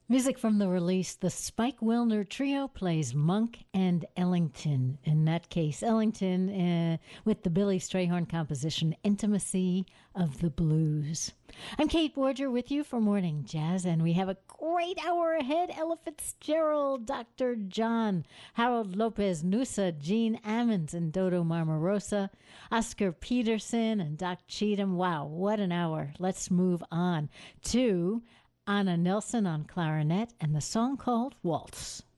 Music from the release, the Spike Wilner Trio plays Monk and Ellington. In that case, Ellington with the Billy Strayhorn composition, Intimacy of the Blues. I'm Kate Borger with you for Morning Jazz, and we have a great hour ahead. Ella Fitzgerald, Dr. John, Harold Lopez Nusa, Gene Ammons, and Dodo Marmarosa, Oscar Peterson, and Doc Cheatham. Wow, what an hour. Let's move on to Anna Nelson on clarinet and the song called Waltz.